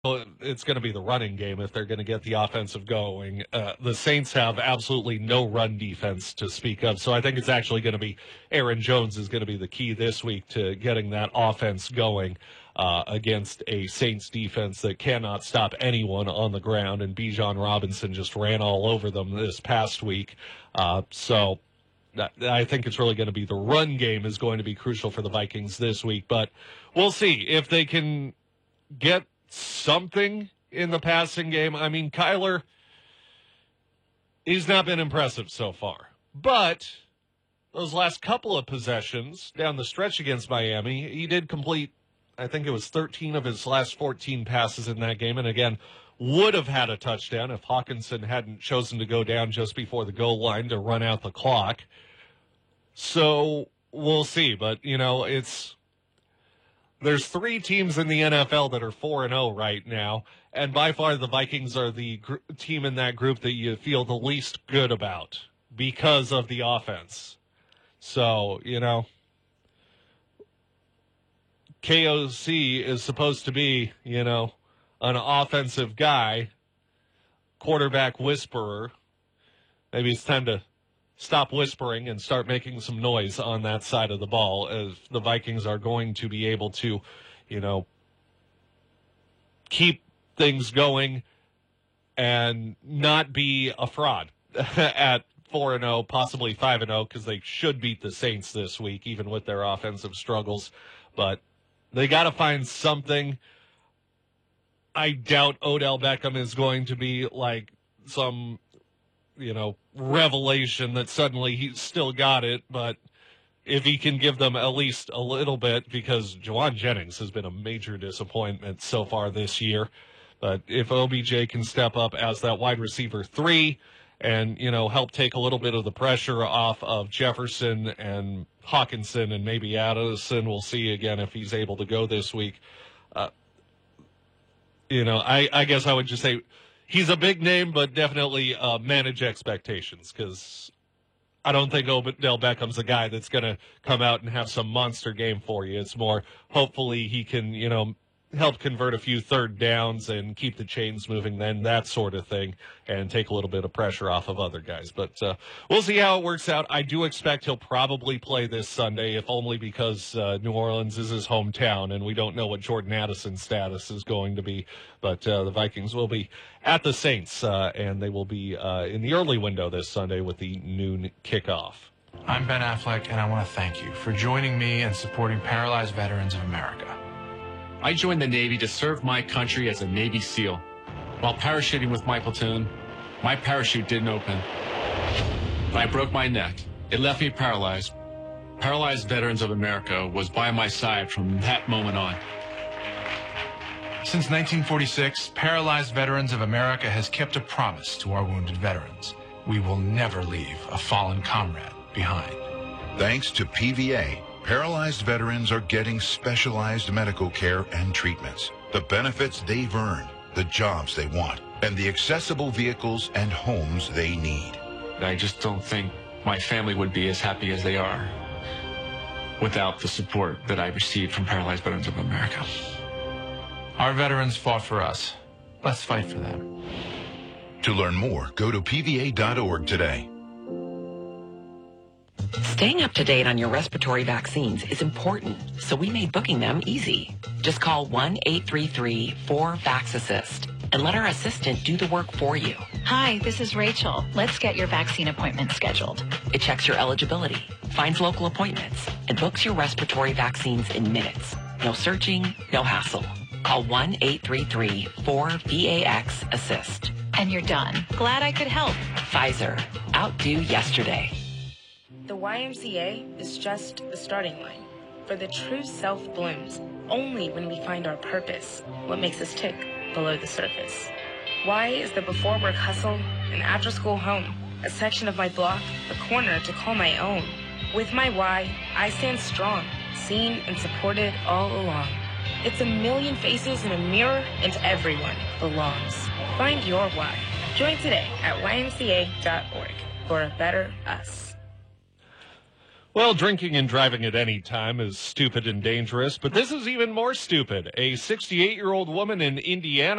it's going to be the running game if they're going to get the offensive going. The Saints have absolutely no run defense to speak of, so I think it's actually going to be Aaron Jones is going to be the key this week to getting that offense going against a Saints defense that cannot stop anyone on the ground, and Bijan Robinson just ran all over them this past week. So I think it's really going to be the run game is going to be crucial for the Vikings this week, but we'll see if they can get something in the passing game. I mean, Kyler, he's not been impressive so far. But those last couple of possessions down the stretch against Miami, he did complete, I think it was 13 of his last 14 passes in that game. And again, would have had a touchdown if Hawkinson hadn't chosen to go down just before the goal line to run out the clock. So we'll see. But, there's 3 teams in the NFL that are 4-0 right now, and by far the Vikings are the team in that group that you feel the least good about because of the offense. So, KOC is supposed to be, an offensive guy, quarterback whisperer. Maybe it's time to stop whispering and start making some noise on that side of the ball, as the Vikings are going to be able to, keep things going and not be a fraud at 4-0, possibly 5-0, because they should beat the Saints this week, even with their offensive struggles. But they got to find something. I doubt Odell Beckham is going to be like some revelation that suddenly he's still got it, but if he can give them at least a little bit, because Juwan Jennings has been a major disappointment so far this year. But if OBJ can step up as that wide receiver 3 and, help take a little bit of the pressure off of Jefferson and Hawkinson and maybe Addison, we'll see again if he's able to go this week. I guess I would just say, he's a big name, but definitely manage expectations, because I don't think Odell Beckham's a guy that's going to come out and have some monster game for you. It's more, hopefully he can, help convert a few third downs and keep the chains moving, then that sort of thing, and take a little bit of pressure off of other guys. But we'll see how it works out. I do expect he'll probably play this Sunday, if only because New Orleans is his hometown, and we don't know what Jordan Addison's status is going to be. But the Vikings will be at the Saints, and they will be in the early window this Sunday with the noon kickoff. I'm Ben Affleck, and I want to thank you for joining me and supporting Paralyzed Veterans of America. I joined the Navy to serve my country as a Navy SEAL. While parachuting with my platoon, my parachute didn't open. I broke my neck. It left me paralyzed. Paralyzed Veterans of America was by my side from that moment on. Since 1946, Paralyzed Veterans of America has kept a promise to our wounded veterans. We will never leave a fallen comrade behind. Thanks to PVA, paralyzed veterans are getting specialized medical care and treatments, the benefits they've earned, the jobs they want, and the accessible vehicles and homes they need. I just don't think my family would be as happy as they are without the support that I received from Paralyzed Veterans of America. Our veterans fought for us. Let's fight for them. To learn more, go to pva.org today. Staying up to date on your respiratory vaccines is important, so we made booking them easy. Just call 1-833-4-VAX-ASSIST and let our assistant do the work for you. Hi, this is Rachel. Let's get your vaccine appointment scheduled. It checks your eligibility, finds local appointments, and books your respiratory vaccines in minutes. No searching, no hassle. Call 1-833-4-VAX-ASSIST. And you're done. Glad I could help. Pfizer. Outdo yesterday. The YMCA is just the starting line. For the true self blooms only when we find our purpose, what makes us tick below the surface. Y is the before work hustle, an after school home, a section of my block, a corner to call my own. With my Y, I stand strong, seen and supported all along. It's a million faces in a mirror, and everyone belongs. Find your Y. Join today at ymca.org for a better us. Well, drinking and driving at any time is stupid and dangerous, but this is even more stupid. A 68-year-old woman in Indiana